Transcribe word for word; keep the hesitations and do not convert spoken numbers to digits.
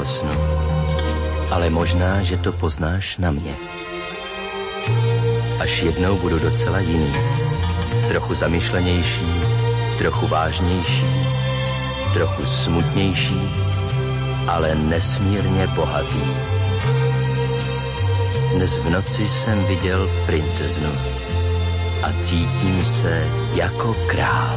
toho snu. Ale možná, že to poznáš na mě. Až jednou budu docela jiný. Trochu zamyšlenější, trochu vážnější, trochu smutnější, ale nesmírně bohatý. Dnes v noci jsem viděl princeznu a cítím se jako král.